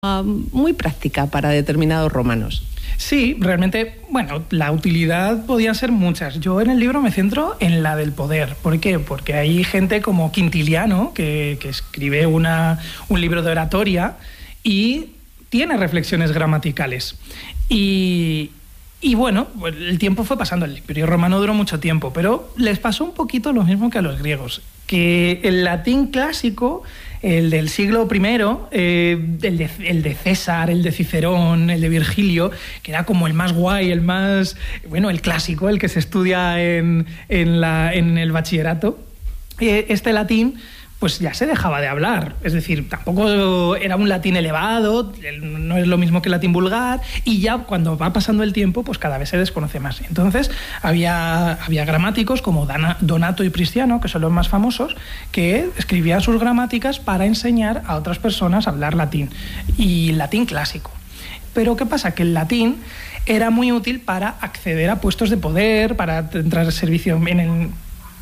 muy práctica para determinados romanos. Sí, realmente, bueno, la utilidad podían ser muchas. Yo en el libro me centro en la del poder. ¿Por qué? Porque hay gente como Quintiliano, que escribe un libro de oratoria y tiene reflexiones gramaticales. Y bueno, el tiempo fue pasando. El Imperio Romano duró mucho tiempo, pero les pasó un poquito lo mismo que a los griegos, que el latín clásico, el del siglo I, el de César, el de Cicerón, el de Virgilio, que era como el más guay, el más, bueno, el clásico, el que se estudia en el bachillerato, este latín pues ya se dejaba de hablar. Es decir, tampoco era un latín elevado, no es lo mismo que el latín vulgar, y ya cuando va pasando el tiempo, pues cada vez se desconoce más. Entonces había gramáticos como Donato y Prisciano, que son los más famosos, que escribían sus gramáticas para enseñar a otras personas a hablar latín, y latín clásico. Pero ¿qué pasa? Que el latín era muy útil para acceder a puestos de poder, para entrar en servicio en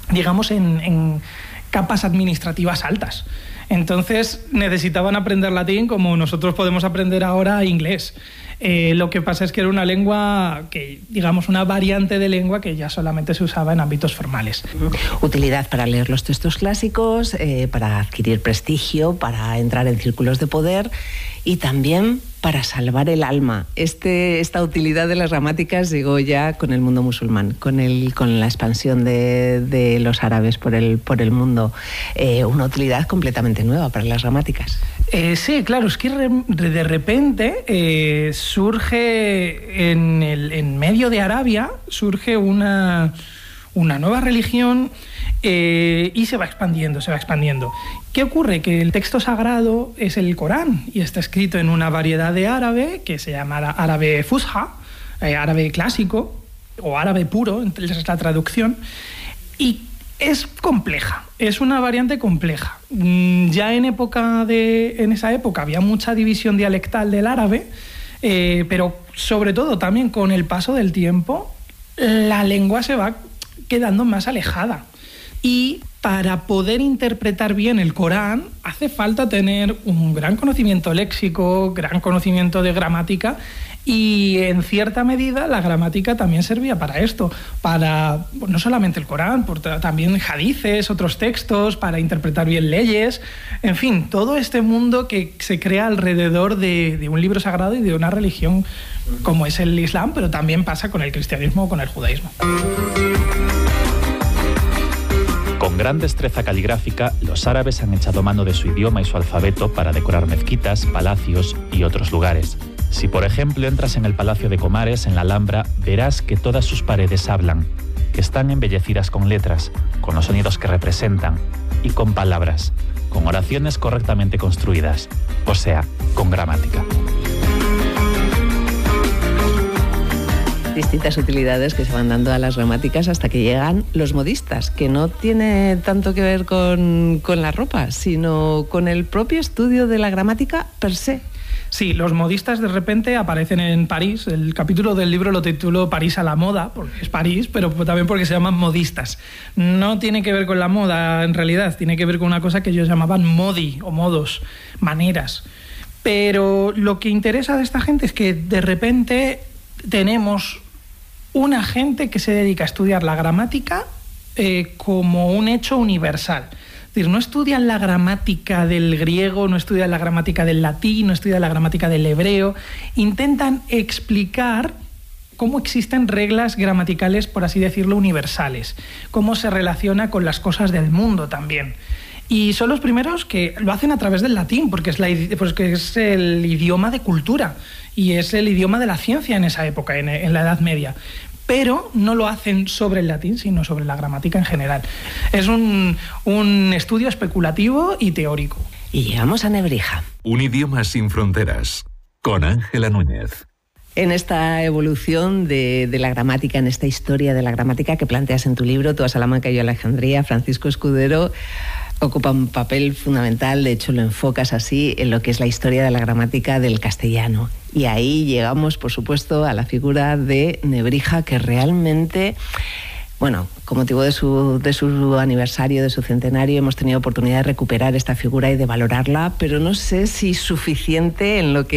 capas administrativas altas. Entonces necesitaban aprender latín como nosotros podemos aprender ahora inglés. Lo que pasa es que era una lengua que, digamos, una variante de lengua que ya solamente se usaba en ámbitos formales. Utilidad para leer los textos clásicos, para adquirir prestigio, para entrar en círculos de poder y también para salvar el alma. Esta utilidad de las gramáticas llegó ya con el mundo musulmán, con la expansión de los árabes por el mundo. Una utilidad completamente nueva para las gramáticas. Sí, claro, es que de repente surge en medio de Arabia, surge una nueva religión y se va expandiendo. ¿Qué ocurre? Que el texto sagrado es el Corán y está escrito en una variedad de árabe que se llama árabe fusha, árabe clásico o árabe puro, esa es la traducción, y es compleja, es una variante compleja. Ya en esa época había mucha división dialectal del árabe, pero sobre todo también con el paso del tiempo la lengua se va quedando más alejada. Y para poder interpretar bien el Corán hace falta tener un gran conocimiento léxico, gran conocimiento de gramática, y en cierta medida la gramática también servía para esto, para no solamente el Corán, también hadices, otros textos, para interpretar bien leyes, en fin, todo este mundo que se crea alrededor de un libro sagrado y de una religión como es el Islam, pero también pasa con el cristianismo o con el judaísmo. Con gran destreza caligráfica, los árabes han echado mano de su idioma y su alfabeto para decorar mezquitas, palacios y otros lugares. Si, por ejemplo, entras en el Palacio de Comares, en la Alhambra, verás que todas sus paredes hablan, que están embellecidas con letras, con los sonidos que representan, y con palabras, con oraciones correctamente construidas, o sea, con gramática. Distintas utilidades que se van dando a las gramáticas hasta que llegan los modistas, que no tiene tanto que ver con la ropa, sino con el propio estudio de la gramática per se. Sí, los modistas de repente aparecen en París. El capítulo del libro lo titulo París a la moda, porque es París, pero también porque se llaman modistas. No tiene que ver con la moda, en realidad, tiene que ver con una cosa que ellos llamaban modi o modos, maneras. Pero lo que interesa de esta gente es que de repente tenemos una gente que se dedica a estudiar la gramática como un hecho universal. Es decir, no estudian la gramática del griego, no estudian la gramática del latín, no estudian la gramática del hebreo. Intentan explicar cómo existen reglas gramaticales, por así decirlo, universales. Cómo se relaciona con las cosas del mundo también. Y son los primeros que lo hacen a través del latín, porque es el idioma de cultura y es el idioma de la ciencia en esa época, en la Edad Media. Pero no lo hacen sobre el latín, sino sobre la gramática en general. Es un estudio especulativo y teórico. Y llegamos a Nebrija. Un idioma sin fronteras, con Ángela Núñez. En esta evolución de la gramática, en esta historia de la gramática que planteas en tu libro, Tú a Salamanca y yo a Alejandría, Francisco Escudero ocupa un papel fundamental, de hecho lo enfocas así, en lo que es la historia de la gramática del castellano. Y ahí llegamos, por supuesto, a la figura de Nebrija, que realmente bueno, con motivo de su aniversario, de su centenario, hemos tenido oportunidad de recuperar esta figura y de valorarla, pero no sé si suficiente en lo que